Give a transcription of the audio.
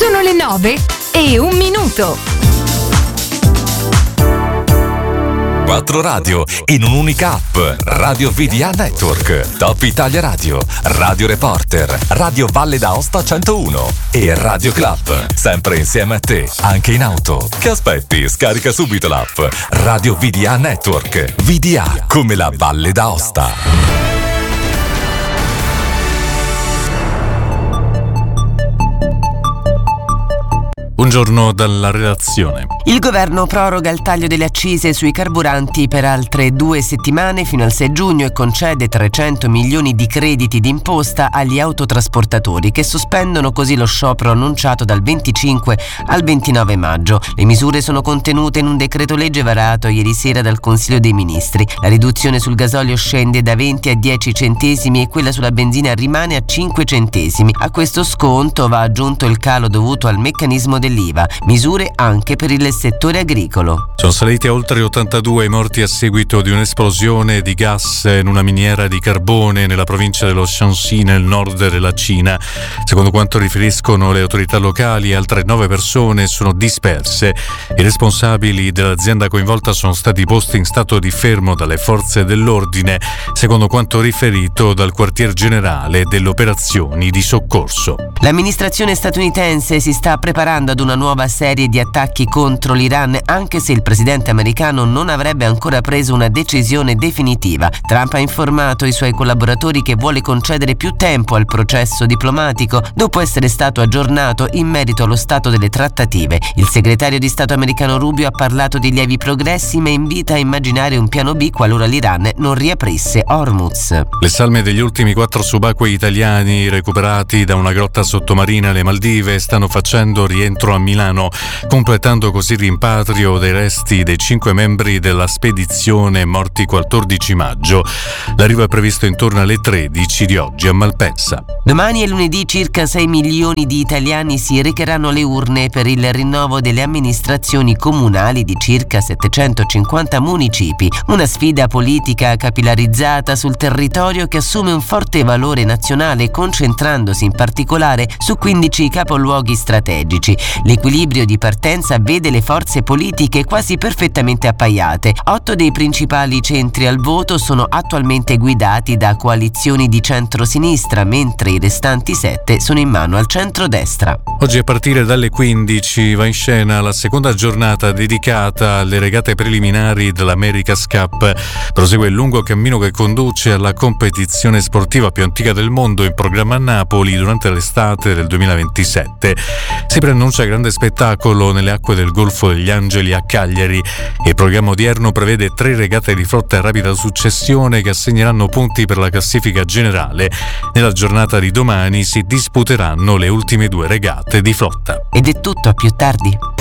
Sono le 9:01. 4 radio in un'unica app. Radio VDA Network, Top Italia Radio, Radio Reporter, Radio Valle d'Aosta 101 e Radio Club. Sempre insieme a te, anche in auto. Che aspetti? Scarica subito l'app Radio VDA Network. VDA come la Valle d'Aosta. Buongiorno dalla redazione. Il governo proroga il taglio delle accise sui carburanti per altre 2 settimane fino al 6 giugno e concede 300 milioni di crediti d'imposta agli autotrasportatori che sospendono così lo sciopero annunciato dal 25 al 29 maggio. Le misure sono contenute in un decreto legge varato ieri sera dal Consiglio dei Ministri. La riduzione sul gasolio scende da 20 a 10 centesimi e quella sulla benzina rimane a 5 centesimi. A questo sconto va aggiunto il calo dovuto al meccanismo dell'IVA, misure anche per il settore agricolo. Sono saliti a oltre 82 i morti a seguito di un'esplosione di gas in una miniera di carbone nella provincia dello Shanxi nel nord della Cina. Secondo quanto riferiscono le autorità locali, altre 9 persone sono disperse. I responsabili dell'azienda coinvolta sono stati posti in stato di fermo dalle forze dell'ordine, secondo quanto riferito dal quartier generale delle operazioni di soccorso. L'amministrazione statunitense si sta preparando ad una nuova serie di attacchi contro l'Iran, anche se il presidente americano non avrebbe ancora preso una decisione definitiva. Trump ha informato i suoi collaboratori che vuole concedere più tempo al processo diplomatico dopo essere stato aggiornato in merito allo stato delle trattative. Il segretario di Stato americano Rubio ha parlato di lievi progressi, ma invita a immaginare un piano B qualora l'Iran non riaprisse Hormuz. Le salme degli ultimi 4 subacquei italiani recuperati da una grotta sottomarina alle Maldive stanno facendo rientro a Milano, completando così il rimpatrio dei resti dei 5 membri della spedizione morti 14 maggio. L'arrivo è previsto intorno alle 13 di oggi a Malpensa. Domani e lunedì circa 6 milioni di italiani si recheranno alle urne per il rinnovo delle amministrazioni comunali di circa 750 municipi. Una sfida politica capillarizzata sul territorio che assume un forte valore nazionale, concentrandosi in particolare su 15 capoluoghi strategici. L'equilibrio di partenza vede le forze politiche quasi perfettamente appaiate. 8 dei principali centri al voto sono attualmente guidati da coalizioni di centro-sinistra, mentre i restanti 7 sono in mano al centro-destra. Oggi a partire dalle 15 va in scena la seconda giornata dedicata alle regate preliminari dell'America's Cup. Prosegue il lungo cammino che conduce alla competizione sportiva più antica del mondo, in programma a Napoli durante l'estate del 2027. Si preannuncia grande spettacolo nelle acque del Golfo degli Angeli a Cagliari. Il programma odierno prevede 3 regate di flotta in rapida successione che assegneranno punti per la classifica generale. Nella giornata di domani si disputeranno le ultime 2 regate di flotta. Ed è tutto, a più tardi.